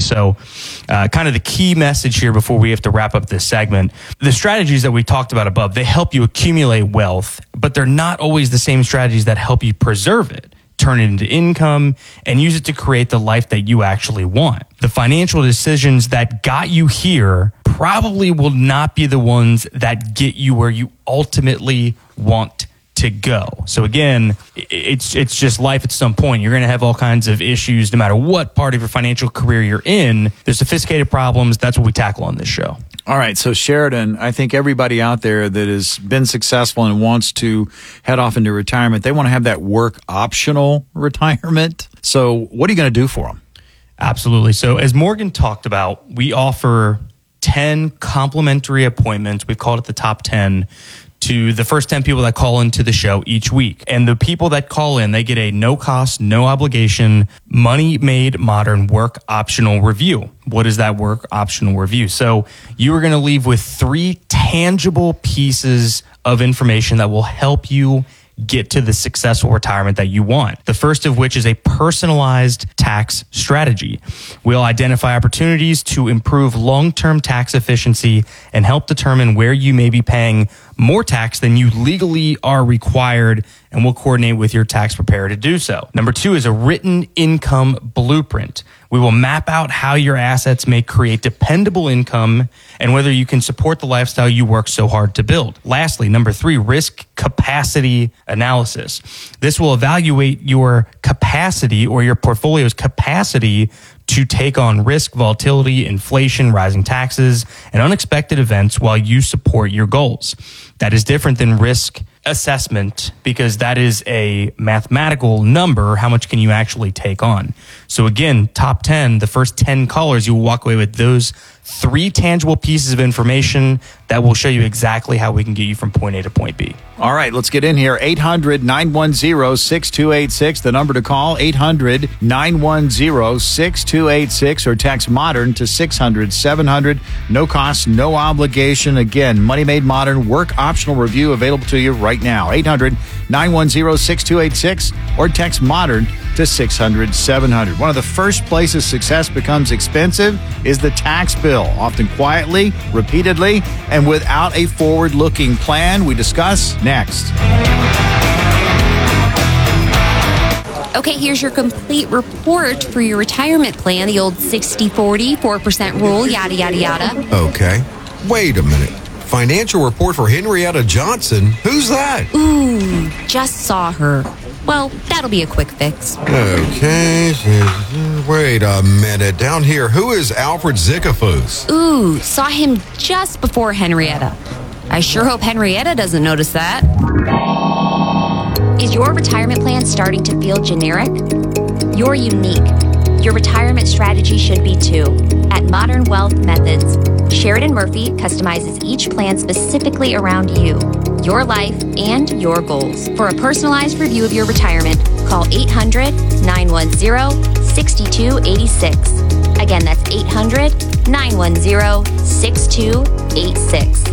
So kind of the key message here before we have to wrap up this segment, the strategies that we talked about above, they help you accumulate wealth, but they're not always the same strategies that help you preserve it, turn it into income, and use it to create the life that you actually want. The financial decisions that got you here probably will not be the ones that get you where you ultimately want to go. So again, it's just life at some point. You're going to have all kinds of issues no matter what part of your financial career you're in. There's sophisticated problems. That's what we tackle on this show. All right. So Sheridan, I think everybody out there that has been successful and wants to head off into retirement, they want to have that work optional retirement. So what are you going to do for them? Absolutely. So as Morgan talked about, we offer 10 complimentary appointments. We've called it the top 10 to the first 10 people that call into the show each week. And the people that call in, they get a no cost, no obligation, Money Made Modern work optional review. What is that work optional review? So you are going to leave with 3 tangible pieces of information that will help you get to the successful retirement that you want. The first of which is a personalized tax strategy. We'll identify opportunities to improve long-term tax efficiency and help determine where you may be paying more tax than you legally are required, and we'll coordinate with your tax preparer to do so. Number 2 is a written income blueprint. We will map out how your assets may create dependable income and whether you can support the lifestyle you work so hard to build. Lastly, number 3, risk capacity analysis. This will evaluate your capacity or your portfolio's capacity to take on risk, volatility, inflation, rising taxes, and unexpected events while you support your goals. That is different than risk assessment because that is a mathematical number. How much can you actually take on? So again, top 10, the first 10 callers, you will walk away with those 3 tangible pieces of information that will show you exactly how we can get you from point A to point B. All right, let's get in here. 800-910-6286, the number to call, 800-910-6286, or text MODERN to 600-700. No cost, no obligation. Again, Money Made Modern work optional review available to you right now. 800-910-6286, or text MODERN to 600-700. One of the first places success becomes expensive is the tax bill, often quietly, repeatedly, and without a forward-looking plan. We discuss next. Okay, here's your complete report for your retirement plan, the old 60-40, 4% rule, yada, yada, yada. Okay. Wait a minute. Financial report for Henrietta Johnson? Who's that? Ooh, just saw her. Well, that'll be a quick fix. Okay. Wait a minute. Down here, who is Alfred Zickafoos? Ooh, saw him just before Henrietta. I sure hope Henrietta doesn't notice that. Is your retirement plan starting to feel generic? You're unique. Your retirement strategy should be too. At Modern Wealth Methods, Sheridan Murphy customizes each plan specifically around you, your life, and your goals. For a personalized review of your retirement, call 800-910-6286. Again, that's 800-910-6286.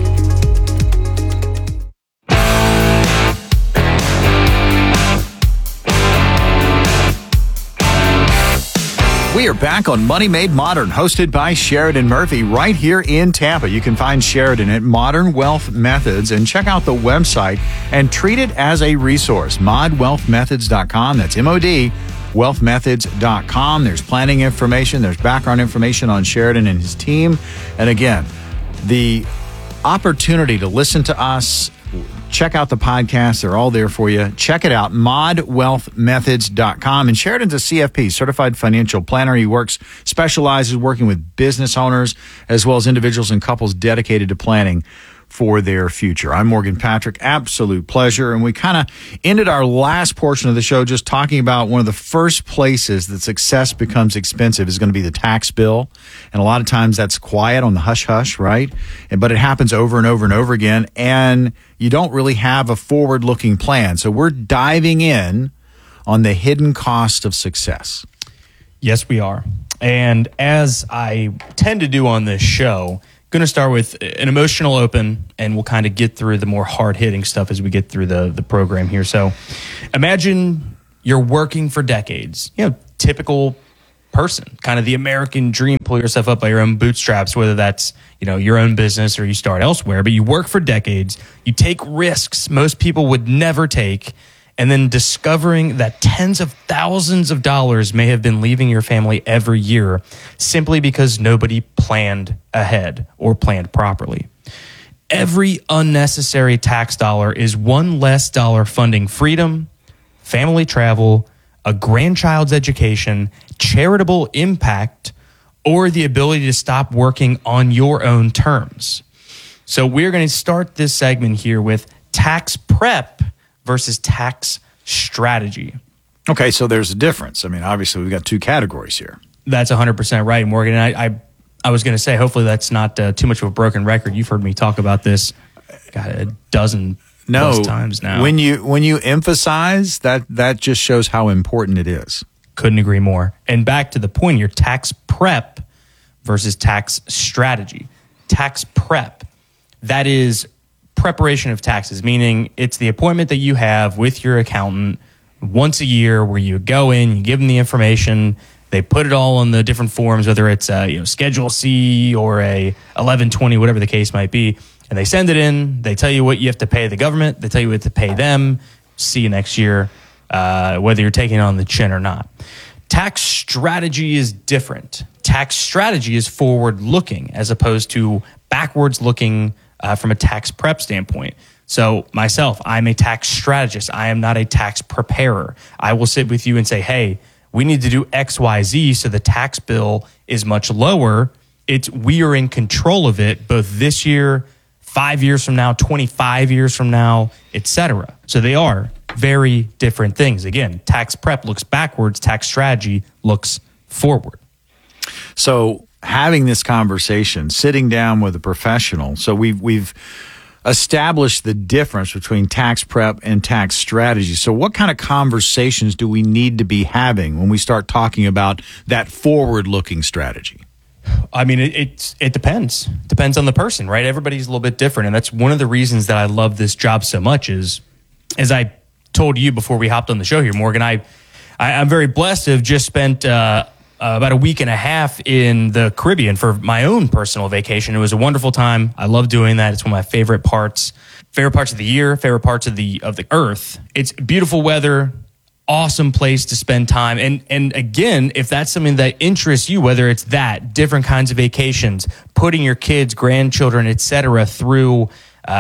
We are back on Money Made Modern, hosted by Sheridan Murphy right here in Tampa. You can find Sheridan at Modern Wealth Methods and check out the website and treat it as a resource. modwealthmethods.com. That's MOD, wealthmethods.com. There's planning information. There's background information on Sheridan and his team. And again, the opportunity to listen to us, check out the podcast. They're all there for you. Check it out, modwealthmethods.com. And Sheridan's a CFP, Certified Financial Planner. He specializes working with business owners as well as individuals and couples dedicated to planning for their future. I'm Morgan Patrick. Absolute pleasure. And we kind of ended our last portion of the show just talking about one of the first places that success becomes expensive is going to be the tax bill. And a lot of times that's quiet on the hush-hush, right? But it happens over and over and over again. And you don't really have a forward-looking plan. So we're diving in on the hidden cost of success. Yes, we are. And as I tend to do on this show, going to start with an emotional open, and we'll kind of get through the more hard-hitting stuff as we get through the program here. So imagine you're working for decades, typical person, kind of the American dream, pull yourself up by your own bootstraps, whether that's, your own business or you start elsewhere, but you work for decades, you take risks most people would never take, and then discovering that tens of thousands of dollars may have been leaving your family every year simply because nobody planned ahead or planned properly. Every unnecessary tax dollar is one less dollar funding freedom, family travel, a grandchild's education, charitable impact, or the ability to stop working on your own terms. So we're going to start this segment here with tax prep versus tax strategy. Okay, so there's a difference. I mean, obviously, we've got two categories here. That's 100% right, Morgan. And I was going to say, hopefully that's not too much of a broken record. You've heard me talk about this a dozen plus times now. When you emphasize that just shows how important it is. Couldn't agree more. And back to the point here, tax prep versus tax strategy. Tax prep, that is preparation of taxes, meaning it's the appointment that you have with your accountant once a year where you go in, you give them the information, they put it all on the different forms, whether it's Schedule C or a 1120, whatever the case might be, and they send it in, they tell you what you have to pay the government, they tell you what to pay them, see you next year, whether you're taking it on the chin or not. Tax strategy is different. Tax strategy is forward-looking as opposed to backwards-looking from a tax prep standpoint. So myself, I'm a tax strategist. I am not a tax preparer. I will sit with you and say, hey, we need to do X, Y, Z so the tax bill is much lower. We are in control of it both this year, 5 years from now, 25 years from now, etc. So they are very different things. Again, tax prep looks backwards, tax strategy looks forward. So having this conversation, sitting down with a professional, so we've established the difference between tax prep and tax strategy. So what kind of conversations do we need to be having when we start talking about that forward-looking strategy? I mean, it depends. Depends on the person, right? Everybody's a little bit different. And that's one of the reasons that I love this job so much is, as I told you before we hopped on the show here, Morgan, I'm very blessed to have just spent about a week and a half in the Caribbean for my own personal vacation. It was a wonderful time. I love doing that. It's one of my favorite parts of the year, favorite parts of the earth. It's beautiful weather, awesome place to spend time. And again, if that's something that interests you, whether it's that, different kinds of vacations, putting your kids, grandchildren, et cetera, through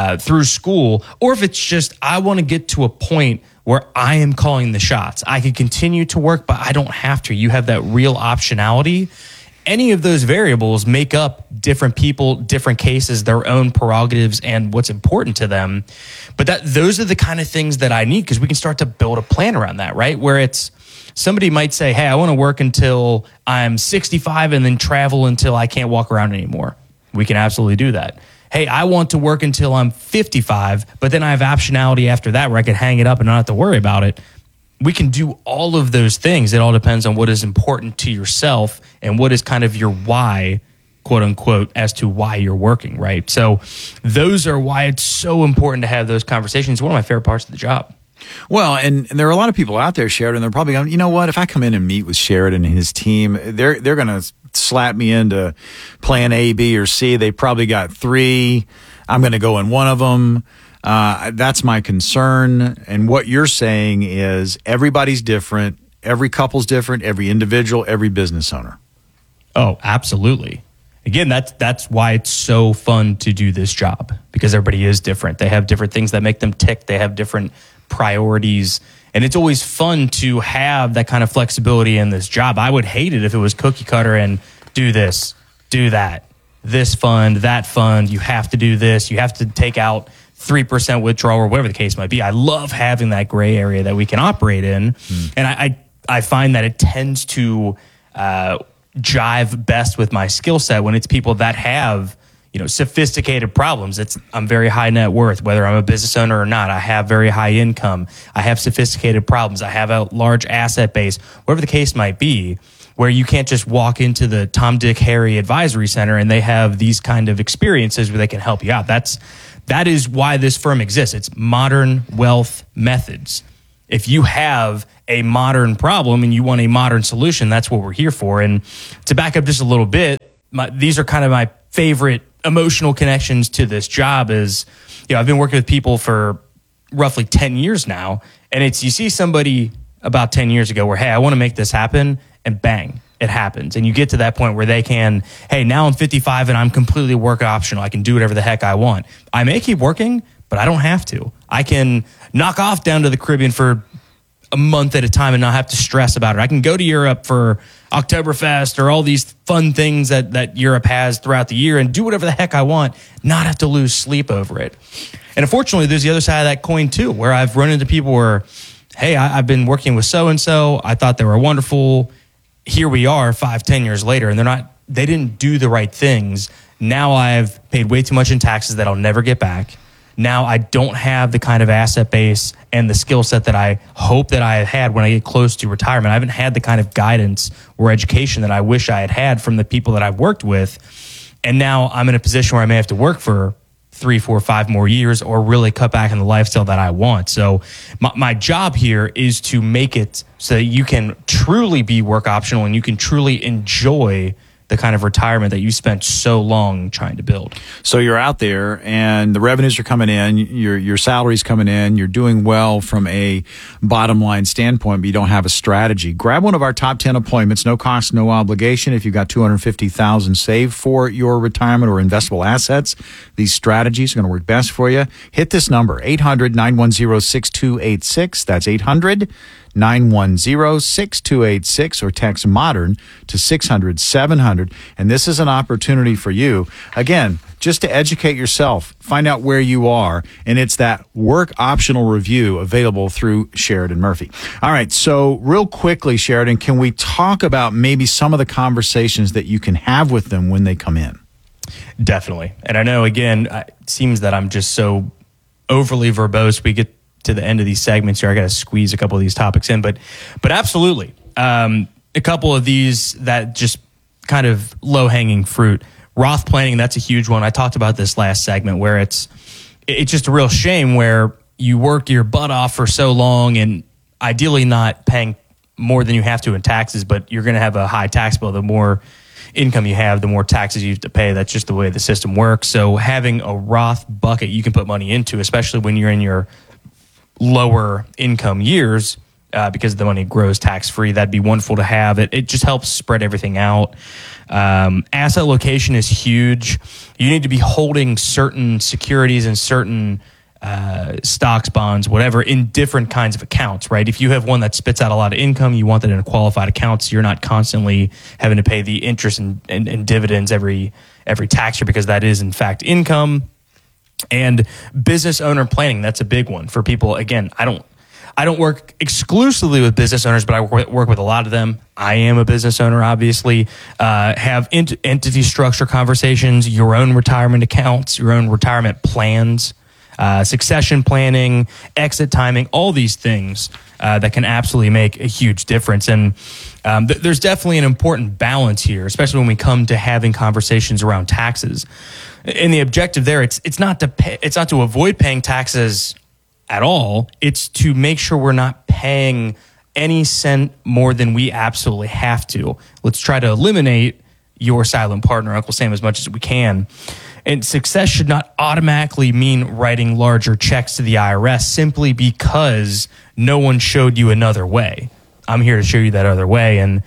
school, or if it's just, I want to get to a point where I am calling the shots. I can continue to work, but I don't have to. You have that real optionality. Any of those variables make up different people, different cases, their own prerogatives, and what's important to them. But those are the kind of things that I need because we can start to build a plan around that, right? Where it's somebody might say, hey, I want to work until I'm 65 and then travel until I can't walk around anymore. We can absolutely do that. Hey, I want to work until I'm 55, but then I have optionality after that where I can hang it up and not have to worry about it. We can do all of those things. It all depends on what is important to yourself and what is kind of your why, quote unquote, as to why you're working, right? So those are why it's so important to have those conversations. It's one of my favorite parts of the job. Well, and there are a lot of people out there, Sheridan, they're probably going, you know what, if I come in and meet with Sheridan and his team, they're going to slap me into plan A, B, or C. They probably got 3. I'm going to go in one of them. That's my concern. And what you're saying is everybody's different. Every couple's different. Every individual, every business owner. Oh, absolutely. Again, that's why it's so fun to do this job, because everybody is different. They have different things that make them tick. They have different priorities. And it's always fun to have that kind of flexibility in this job. I would hate it if it was cookie cutter and do this, do that, this fund, that fund. You have to do this. You have to take out 3% withdrawal or whatever the case might be. I love having that gray area that we can operate in. And I find that it tends to jive best with my skill set when it's people that have, sophisticated problems. I'm very high net worth, whether I'm a business owner or not. I have very high income. I have sophisticated problems. I have a large asset base, whatever the case might be, where you can't just walk into the Tom, Dick, Harry Advisory Center and they have these kind of experiences where they can help you out. That is why this firm exists. It's Modern Wealth Methods. If you have a modern problem and you want a modern solution, that's what we're here for. And to back up just a little bit, these are kind of my favorite emotional connections to this job is, I've been working with people for roughly 10 years now. And you see somebody about 10 years ago where, hey, I want to make this happen, and bang, it happens. And you get to that point where they can, hey, now I'm 55 and I'm completely work optional. I can do whatever the heck I want. I may keep working, but I don't have to. I can knock off down to the Caribbean for a month at a time and not have to stress about it. I can go to Europe for Oktoberfest or all these fun things that Europe has throughout the year and do whatever the heck I want, not have to lose sleep over it. And unfortunately, there's the other side of that coin too, where I've run into people where, hey, I've been working with so-and-so. I thought they were wonderful. Here we are 5-10 years later, and they didn't do the right things. Now I've paid way too much in taxes that I'll never get back. Now I don't have the kind of asset base and the skill set that I hope that I had when I get close to retirement. I haven't had the kind of guidance or education that I wish I had from the people that I've worked with. And now I'm in a position where I may have to work for 3, 4, 5 more years or really cut back on the lifestyle that I want. So my job here is to make it so that you can truly be work optional and you can truly enjoy the kind of retirement that you spent so long trying to build. So you're out there and the revenues are coming in, your salary's coming in, you're doing well from a bottom line standpoint, but you don't have a strategy. Grab one of our top 10 appointments, no cost, no obligation. If you've got $250,000 saved for your retirement or investable assets, these strategies are going to work best for you. Hit this number, 800-910-6286. That's 800-910-6286, or text MODERN to 600-700. And this is an opportunity for you, again, just to educate yourself, find out where you are. And it's that work optional review available through Sheridan Murphy. All right. So real quickly, Sheridan, can we talk about maybe some of the conversations that you can have with them when they come in? Definitely. And I know, again, it seems that I'm just so overly verbose. We get to the end of these segments here. I got to squeeze a couple of these topics in, but absolutely. A couple of these that just kind of low hanging fruit. Roth planning, that's a huge one. I talked about this last segment where it's just a real shame where you work your butt off for so long and ideally not paying more than you have to in taxes, but you're going to have a high tax bill. The more income you have, the more taxes you have to pay. That's just the way the system works. So having a Roth bucket you can put money into, especially when you're in your lower income years, because the money grows tax-free, that'd be wonderful to have. It just helps spread everything out. Asset location is huge. You need to be holding certain securities and certain stocks, bonds, whatever, in different kinds of accounts, right? If you have one that spits out a lot of income, you want that in a qualified account, so you're not constantly having to pay the interest and dividends every tax year, because that is, in fact, income. And business owner planning, that's a big one for people. Again, I don't work exclusively with business owners, but I work with a lot of them. I am a business owner, obviously. Have entity structure conversations, your own retirement accounts, your own retirement plans, succession planning, exit timing, all these things that can absolutely make a huge difference. And there's definitely an important balance here, especially when we come to having conversations around taxes. And the objective there, it's not to avoid paying taxes at all. It's to make sure we're not paying any cent more than we absolutely have to. Let's try to eliminate your silent partner, Uncle Sam, as much as we can. And success should not automatically mean writing larger checks to the IRS simply because no one showed you another way. I'm here to show you that other way. And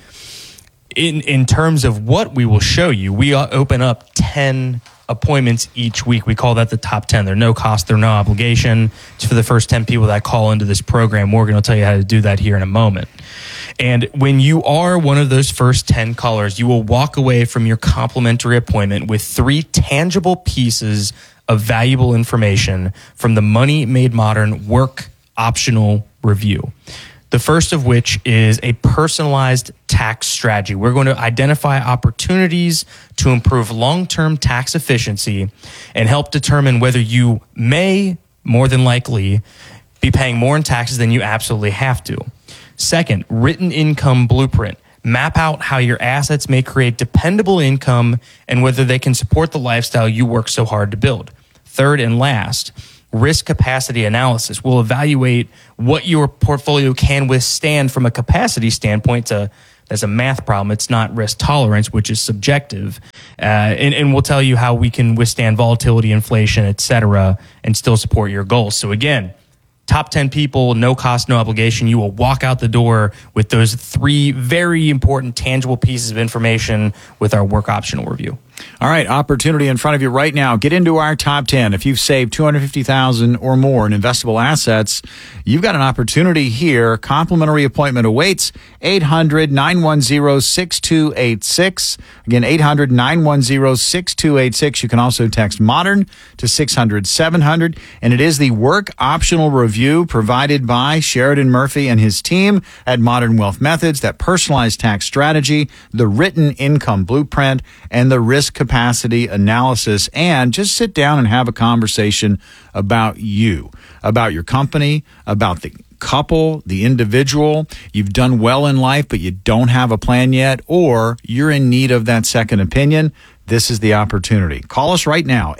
in terms of what we will show you, we open up 10 appointments each week. We call that the top 10. They're no cost, they're no obligation. It's for the first 10 people that call into this program. Morgan will tell you how to do that here in a moment. And when you are one of those first 10 callers, you will walk away from your complimentary appointment with 3 tangible pieces of valuable information from the Money Made Modern Work Optional Review. The first of which is a personalized tax strategy. We're going to identify opportunities to improve long-term tax efficiency and help determine whether you may, more than likely, be paying more in taxes than you absolutely have to. Second, written income blueprint. Map out how your assets may create dependable income and whether they can support the lifestyle you work so hard to build. Third and last, risk capacity analysis. We'll evaluate what your portfolio can withstand from a capacity standpoint. That's a math problem. It's not risk tolerance, which is subjective. And we'll tell you how we can withstand volatility, inflation, et cetera, and still support your goals. So again, top 10 people, no cost, no obligation. You will walk out the door with those 3 very important tangible pieces of information with our work optional review. All right, opportunity in front of you right now. Get into our top 10. If you've saved $250,000 or more in investable assets, you've got an opportunity here. Complimentary appointment awaits. 800-910-6286. Again, 800-910-6286. You can also text MODERN to 600-700. And it is the work optional review provided by Sheridan Murphy and his team at Modern Wealth Methods, that personalized tax strategy, the written income blueprint, and the risk capacity analysis. And just sit down and have a conversation about you, about your company, about the couple, the individual. You've done well in life, but you don't have a plan yet, or you're in need of that second opinion. This is the opportunity. Call us right now,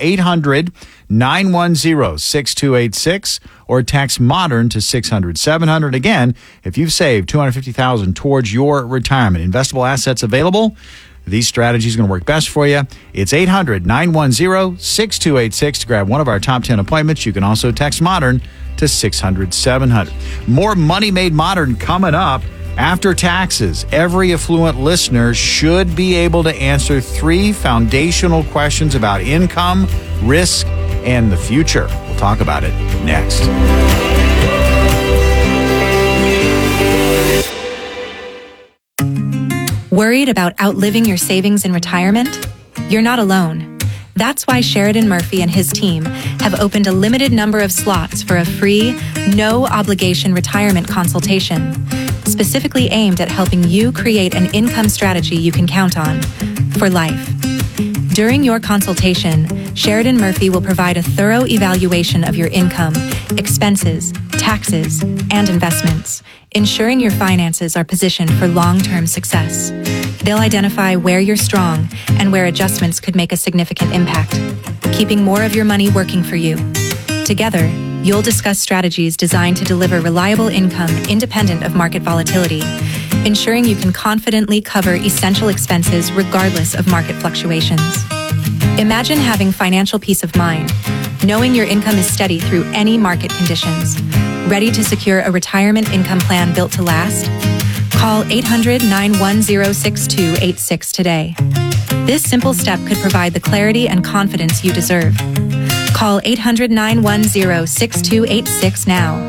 800-910-6286, or text MODERN to 600-700. Again, if you've saved $250,000 towards your retirement, investable assets available, these strategies are going to work best for you. It's 800-910-6286 to grab one of our top 10 appointments. You can also text MODERN to 600-700. More Money Made Modern coming up. After taxes, every affluent listener should be able to answer 3 foundational questions about income, risk, and the future. We'll talk about it next. Worried about outliving your savings in retirement? You're not alone. That's why Sheridan Murphy and his team have opened a limited number of slots for a free, no-obligation retirement consultation, specifically aimed at helping you create an income strategy you can count on for life. During your consultation, Sheridan Murphy will provide a thorough evaluation of your income, expenses, taxes, and investments, ensuring your finances are positioned for long-term success. They'll identify where you're strong and where adjustments could make a significant impact, keeping more of your money working for you. Together, you'll discuss strategies designed to deliver reliable income independent of market volatility, ensuring you can confidently cover essential expenses regardless of market fluctuations. Imagine having financial peace of mind, knowing your income is steady through any market conditions. Ready to secure a retirement income plan built to last? Call 800-910-6286 today. This simple step could provide the clarity and confidence you deserve. Call 800-910-6286 now.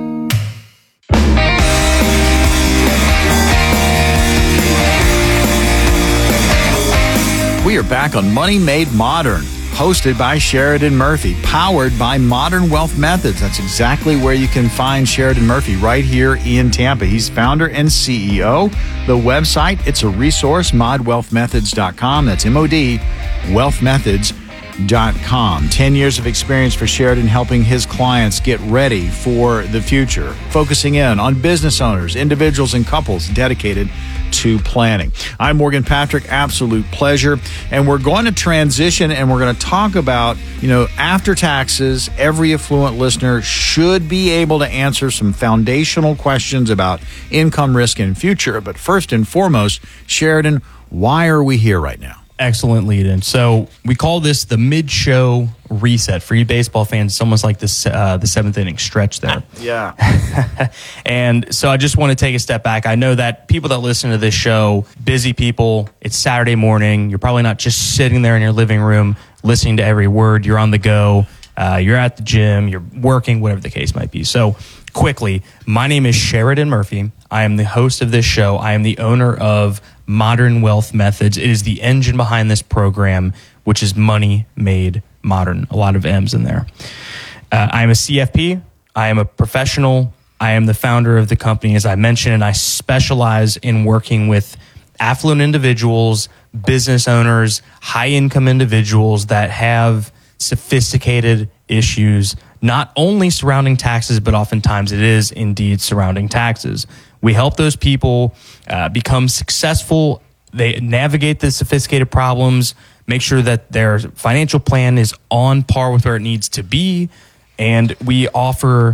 We are back on Money Made Modern, hosted by Sheridan Murphy, powered by Modern Wealth Methods. That's exactly where you can find Sheridan Murphy, right here in Tampa. He's founder and CEO. The website, it's a resource, modwealthmethods.com. That's MOD, wealthmethods.com. 10 years of experience for Sheridan, helping his clients get ready for the future, focusing in on business owners, individuals, and couples dedicated to planning. I'm Morgan Patrick. Absolute pleasure. And we're going to transition and we're going to talk about, after taxes, every affluent listener should be able to answer some foundational questions about income, risk, and future. But first and foremost, Sheridan, why are we here right now? Excellent lead in. So we call this the mid-show reset. For you baseball fans, it's almost like this the seventh inning stretch there. Yeah. And so I just want to take a step back. I know that people that listen to this show, busy people, it's Saturday morning. You're probably not just sitting there in your living room listening to every word. You're on the go. You're at the gym. You're working, whatever the case might be. So quickly, my name is Sheridan Murphy. I am the host of this show. I am the owner of Modern Wealth Methods. It is the engine behind this program, which is Money Made Modern. A lot of M's in there. I am a CFP. I am a professional. I am the founder of the company, as I mentioned, and I specialize in working with affluent individuals, business owners, high-income individuals that have sophisticated issues, not only surrounding taxes, but oftentimes it is indeed surrounding taxes. We help those people become successful. They navigate the sophisticated problems, make sure that their financial plan is on par with where it needs to be, And we offer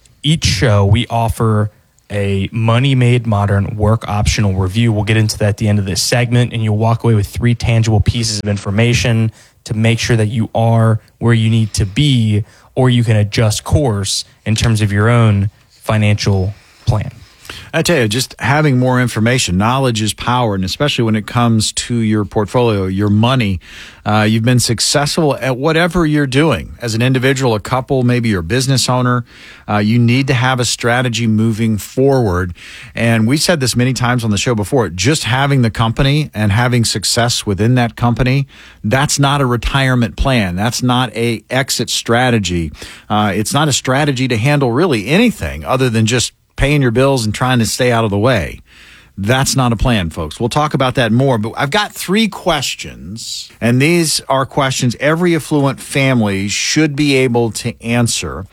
a Money Made Modern work optional review. We'll get into that at the end of this segment, and you'll walk away with 3 tangible pieces of information to make sure that you are where you need to be, or you can adjust course in terms of your own financial plan. I tell you, just having more information, knowledge is power, and especially when it comes to your portfolio, your money. You've been successful at whatever you're doing. As an individual, a couple, maybe you're a business owner, you need to have a strategy moving forward. And we said this many times on the show before, just having the company and having success within that company, that's not a retirement plan. That's not a exit strategy. It's not a strategy to handle really anything other than just paying your bills and trying to stay out of the way. That's not a plan, folks. We'll talk about that more, but I've got 3 questions, and these are questions every affluent family should be able to answer.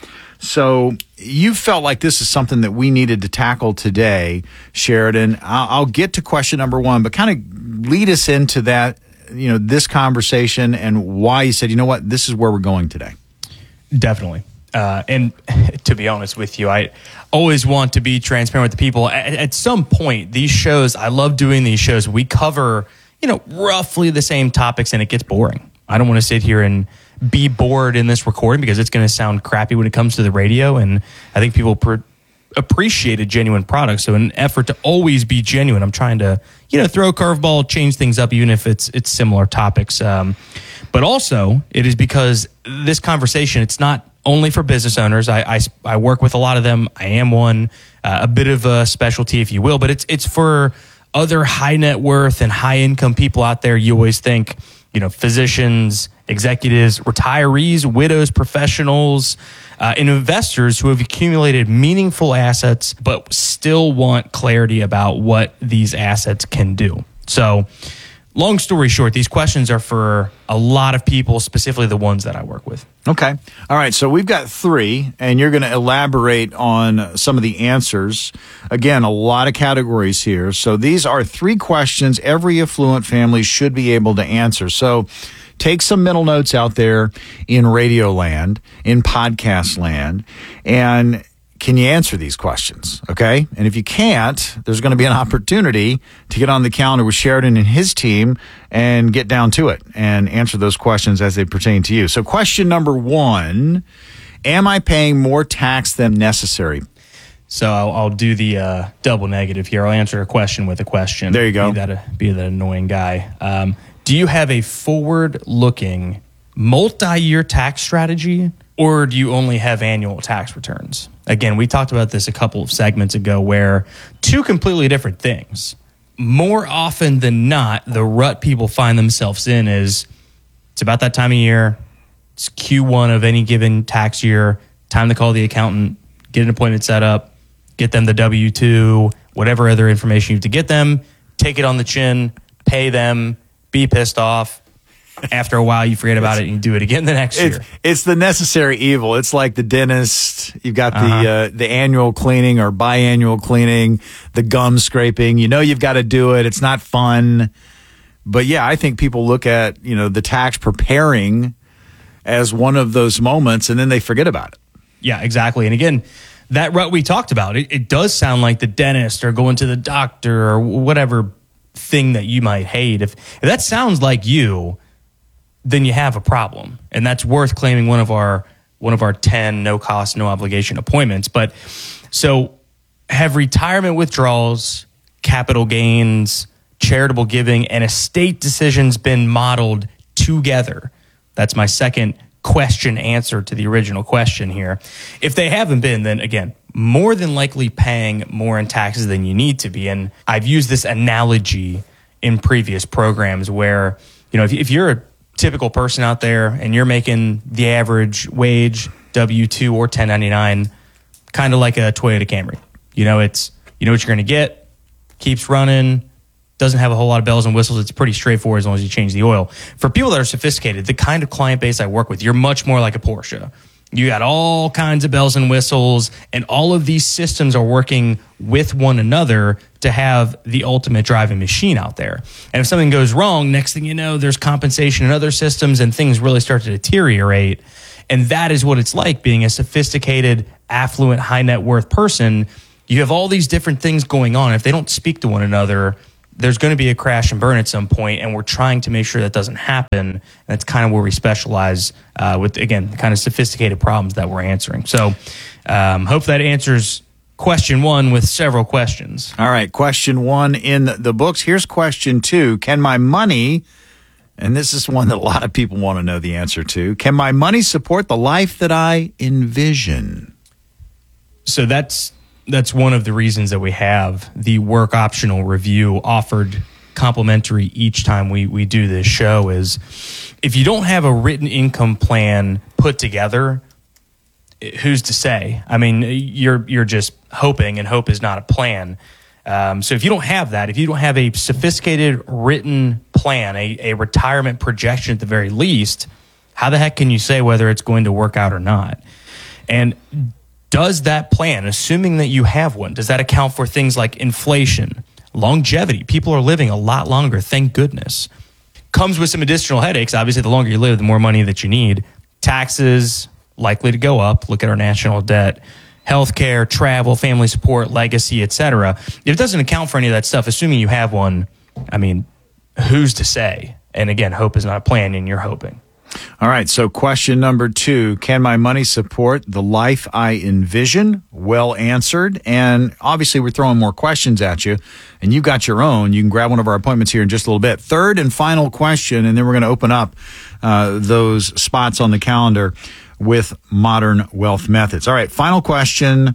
So you felt like this is something that we needed to tackle today, Sheridan. I'll get to question number 1, but kind of lead us into that, this conversation and why you said, you know what, this is where we're going today. Definitely. And to be honest with you, I always want to be transparent with the people. At some point, these shows, I love doing these shows. We cover, roughly the same topics, and it gets boring. I don't want to sit here and be bored in this recording because it's going to sound crappy when it comes to the radio. And I think people appreciate a genuine product. So in an effort to always be genuine, I'm trying to, throw a curveball, change things up, even if it's similar topics. But also, it is because this conversation, it's not only for business owners. I work with a lot of them. I am one, a bit of a specialty, if you will, but it's for other high net worth and high income people out there. You always think, physicians, executives, retirees, widows, professionals, and investors who have accumulated meaningful assets, but still want clarity about what these assets can do. So, long story short, these questions are for a lot of people, specifically the ones that I work with. Okay. All right. So we've got 3, and you're going to elaborate on some of the answers. Again, a lot of categories here. So these are 3 questions every affluent family should be able to answer. So take some mental notes out there in radio land, in podcast land, and can you answer these questions? Okay. And if you can't, there's going to be an opportunity to get on the calendar with Sheridan and his team and get down to it and answer those questions as they pertain to you. So question number 1, am I paying more tax than necessary? So I'll do the double negative here. I'll answer a question with a question. There you go. Be that annoying guy. Do you have a forward-looking multi-year tax strategy, or do you only have annual tax returns? Again, we talked about this a couple of segments ago, where 2 completely different things. More often than not, the rut people find themselves in is it's about that time of year. It's Q1 of any given tax year. Time to call the accountant, get an appointment set up, get them the W-2, whatever other information you have to get them, take it on the chin, pay them, be pissed off. After a while, you forget about it and you do it again the next year. It's the necessary evil. It's like the dentist. You've got the annual cleaning or biannual cleaning, the gum scraping. You've got to do it. It's not fun. But yeah, I think people look at, the tax preparing as one of those moments, and then they forget about it. Yeah, exactly. And again, that rut we talked about, it does sound like the dentist or going to the doctor or whatever thing that you might hate. If that sounds like you, then you have a problem, and that's worth claiming one of our 10 no cost, no obligation appointments. But so have retirement withdrawals, capital gains, charitable giving, and estate decisions been modeled together? That's my second question answer to the original question here. If they haven't been, then again, more than likely paying more in taxes than you need to be. And I've used this analogy in previous programs where, if you're a typical person out there and you're making the average wage, W-2 or 1099, kind of like a Toyota Camry. It's what you're going to get, keeps running, doesn't have a whole lot of bells and whistles. It's pretty straightforward as long as you change the oil. For people that are sophisticated, the kind of client base I work with, you're much more like a Porsche. You got all kinds of bells and whistles, and all of these systems are working with one another to have the ultimate driving machine out there. And if something goes wrong, next thing you know, there's compensation in other systems and things really start to deteriorate. And that is what it's like being a sophisticated, affluent, high net worth person. You have all these different things going on. If they don't speak to one another, there's going to be a crash and burn at some point, and we're trying to make sure that doesn't happen. And that's kind of where we specialize with, again, the kind of sophisticated problems that we're answering. So hope that answers question one with several questions. All right, question one in the books. Here's question two. Can my money, and this is one that a lot of people want to know the answer to, can my money support the life that I envision? So that's one of the reasons that we have the work optional review offered complimentary each time we do this show. Is if you don't have a written income plan put together, who's to say? I mean, you're just hoping, and hope is not a plan. So if you don't have that, if you don't have a sophisticated written plan, a retirement projection at the very least, how the heck can you say whether it's going to work out or not? And does that plan, assuming that you have one, does that account for things like inflation, longevity? People are living a lot longer, thank goodness. Comes with some additional headaches. Obviously, the longer you live, the more money that you need. Taxes likely to go up. Look at our national debt. Healthcare, travel, family support, legacy, etc. If it doesn't account for any of that stuff, assuming you have one, I mean, who's to say? And again, hope is not a plan, and you're hoping. All right, so question number two, can my money support the life I envision? Well answered. And obviously we're throwing more questions at you, and you got your own. You can grab one of our appointments here in just a little bit. Third and final question, and then we're going to open up those spots on the calendar with Modern Wealth Methods. All right, final question.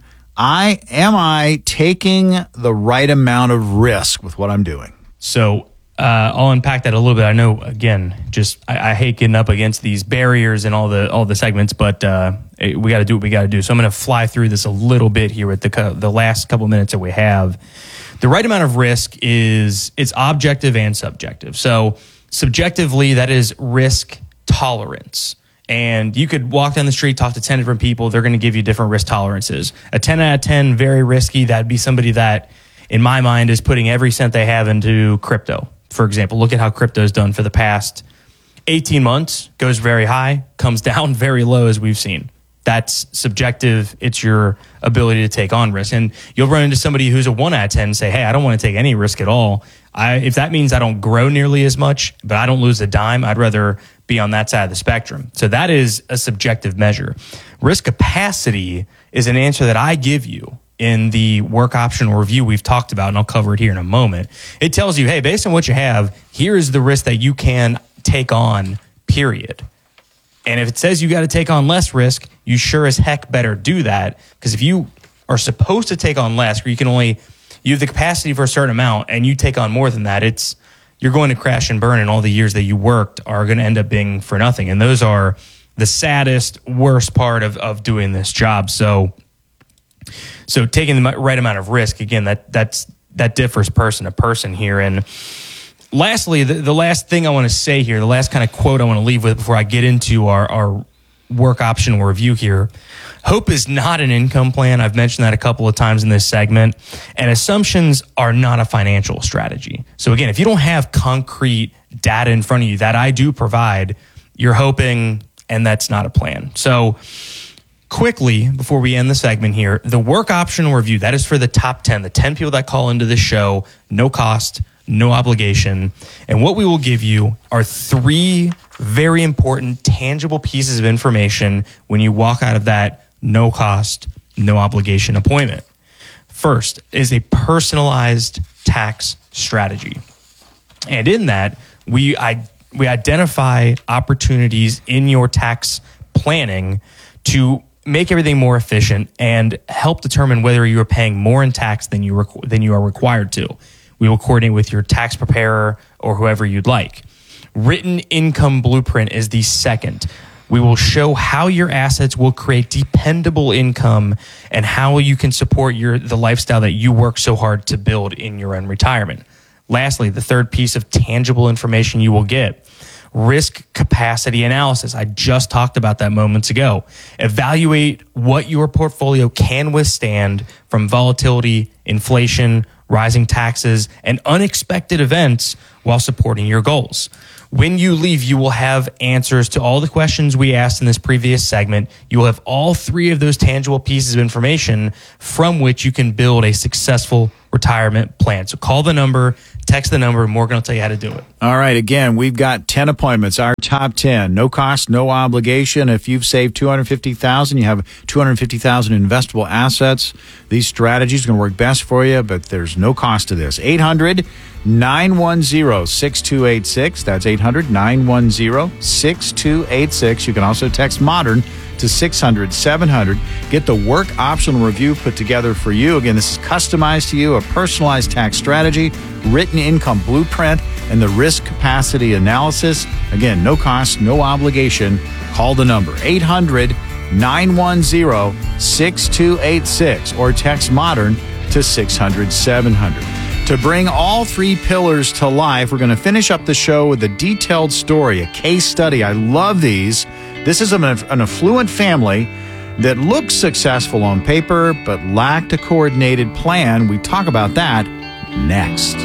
Am I taking the right amount of risk with what I'm doing? So I'll unpack that a little bit. I know, again, I hate getting up against these barriers and all the segments, but we got to do what we got to do. So I'm going to fly through this a little bit here with the last couple minutes that we have. The right amount of risk it's objective and subjective. So subjectively, that is risk tolerance. And you could walk down the street, talk to 10 different people. They're going to give you different risk tolerances. A 10 out of 10, very risky. That'd be somebody that, in my mind, is putting every cent they have into crypto. For example, look at how crypto's done for the past 18 months. Goes very high, comes down very low, as we've seen. That's subjective. It's your ability to take on risk. And you'll run into somebody who's a 1 out of 10 and say, hey, I don't want to take any risk at all. If that means I don't grow nearly as much, but I don't lose a dime, I'd rather be on that side of the spectrum. So that is a subjective measure. Risk capacity is an answer that I give you in the work optional review we've talked about, and I'll cover it here in a moment. It tells you, hey, based on what you have, here is the risk that you can take on, period. And if it says you got to take on less risk, you sure as heck better do that, because if you are supposed to take on less, or you have the capacity for a certain amount and you take on more than that, you're going to crash and burn, and all the years that you worked are going to end up being for nothing. And those are the saddest, worst part of doing this job. So taking the right amount of risk, again, that differs person to person here. And lastly, the last thing I want to say here, the last kind of quote I want to leave with before I get into our work optional review here. Hope is not an income plan. I've mentioned that a couple of times in this segment. And assumptions are not a financial strategy. So again, if you don't have concrete data in front of you that I do provide, you're hoping, and that's not a plan. So quickly, before we end the segment here, the work optional review, that is for the top 10, the 10 people that call into this show, no cost, no obligation. And what we will give you are 3 very important, tangible pieces of information when you walk out of that no cost, no obligation appointment. First is a personalized tax strategy. And in that, we identify opportunities in your tax planning to make everything more efficient and help determine whether you are paying more in tax than you are required to. We will coordinate with your tax preparer or whoever you'd like. Written income blueprint is the second. We will show how your assets will create dependable income and how you can support the lifestyle that you work so hard to build in your own retirement. Lastly, the third piece of tangible information you will get, risk capacity analysis. I just talked about that moments ago. Evaluate what your portfolio can withstand from volatility, inflation, rising taxes, and unexpected events while supporting your goals. When you leave, you will have answers to all the questions we asked in this previous segment. You will have all three of those tangible pieces of information from which you can build a successful retirement plan. So call the number, text the number, and Morgan will tell you how to do it. All right. Again, we've got 10 appointments, our top 10. No cost, no obligation. If you've saved $250,000, you have $250,000 investable assets. These strategies are going to work best for you, but there's no cost to this. 800-910-6286. That's 800-910-6286. You can also text MODERN to 600-700. Get the work optional review put together for you. Again, this is customized to you, a personalized tax strategy, written income blueprint, and the risk capacity analysis. Again, no cost, no obligation. Call the number 800-910-6286 or text MODERN to 600-700. To bring all three pillars to life, we're going to finish up the show with a detailed story, a case study. I love these. This is an affluent family that looked successful on paper but lacked a coordinated plan. We talk about that next.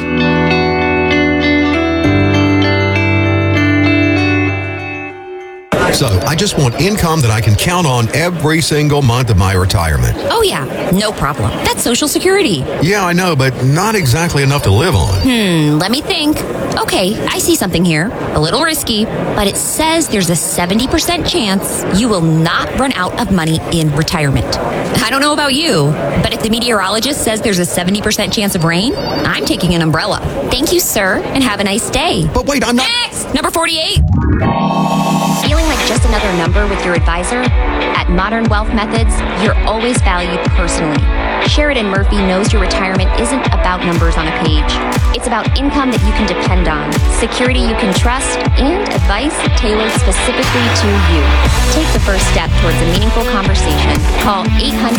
So I just want income that I can count on every single month of my retirement. Oh, yeah, no problem. That's Social Security. Yeah, I know, but not exactly enough to live on. Let me think. Okay, I see something here. A little risky, but it says there's a 70% chance you will not run out of money in retirement. I don't know about you, but if the meteorologist says there's a 70% chance of rain, I'm taking an umbrella. Thank you, sir, and have a nice day. But wait, I'm not... Next! Number 48. Feeling like just another number with your advisor? At Modern Wealth Methods, you're always valued personally. Sheridan Murphy knows your retirement isn't about numbers on a page. It's about income that you can depend on, security you can trust, and advice tailored specifically to you. Take the first step towards a meaningful conversation. Call